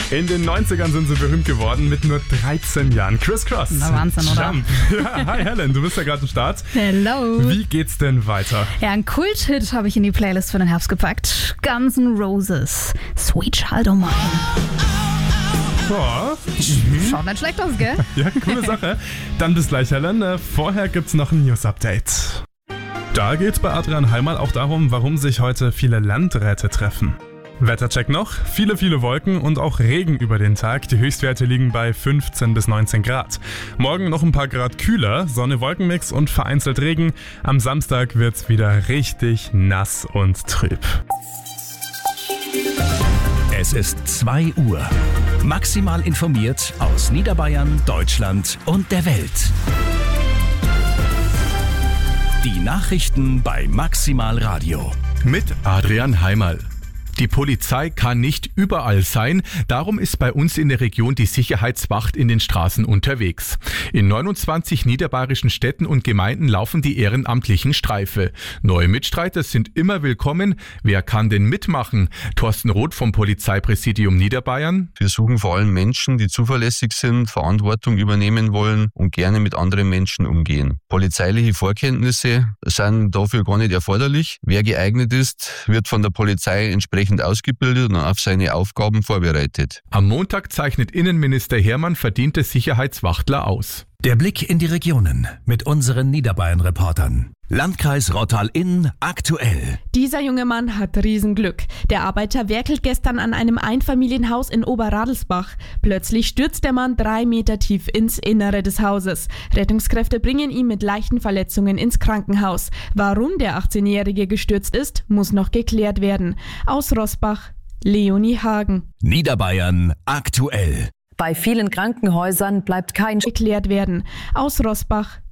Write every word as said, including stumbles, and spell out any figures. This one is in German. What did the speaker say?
In den neunzigern sind sie berühmt geworden mit nur dreizehn Jahren. Criss Cross. Na Wahnsinn, oder? Jump. Ja, hi Helen, du bist ja gerade am Start. Hello. Wie geht's denn weiter? Ja, ein Kult-Hit habe ich in die Playlist für den Herbst gepackt. Guns N' Roses. Sweet Child O' Mine. Ja, Schaut nicht schlecht aus, gell? ja, coole Sache. Dann bis gleich, Helen. Äh, Vorher gibt's noch ein News-Update. Da geht's bei Adrian Heimal auch darum, warum sich heute viele Landräte treffen. Wettercheck noch, viele, viele Wolken und auch Regen über den Tag. Die Höchstwerte liegen bei fünfzehn bis neunzehn Grad. Morgen noch ein paar Grad kühler, Sonne-Wolkenmix und vereinzelt Regen. Am Samstag wird's wieder richtig nass und trüb. Es ist zwei Uhr. Maximal informiert aus Niederbayern, Deutschland und der Welt. Die Nachrichten bei Maximal Radio. Mit Adrian Heimal. Die Polizei kann nicht überall sein, darum ist bei uns in der Region die Sicherheitswacht in den Straßen unterwegs. In neunundzwanzig niederbayerischen Städten und Gemeinden laufen die ehrenamtlichen Streife. Neue Mitstreiter sind immer willkommen. Wer kann denn mitmachen? Thorsten Roth vom Polizeipräsidium Niederbayern. Wir suchen vor allem Menschen, die zuverlässig sind, Verantwortung übernehmen wollen und gerne mit anderen Menschen umgehen. Polizeiliche Vorkenntnisse sind dafür gar nicht erforderlich. Wer geeignet ist, wird von der Polizei entsprechend ausgebildet und auf seine Aufgaben vorbereitet. Am Montag zeichnet Innenminister Hermann verdiente Sicherheitswachtler aus. Der Blick in die Regionen mit unseren Niederbayern-Reportern. Landkreis Rottal-Inn aktuell. Dieser junge Mann hat Riesenglück. Der Arbeiter werkelt gestern an einem Einfamilienhaus in Oberradelsbach. Plötzlich stürzt der Mann drei Meter tief ins Innere des Hauses. Rettungskräfte bringen ihn mit leichten Verletzungen ins Krankenhaus. Warum der achtzehnjährige gestürzt ist, muss noch geklärt werden. Aus Roßbach, Leonie Hagen. Niederbayern aktuell. Bei vielen Krankenhäusern bleibt kein Geklärt werden. Aus Roßbach,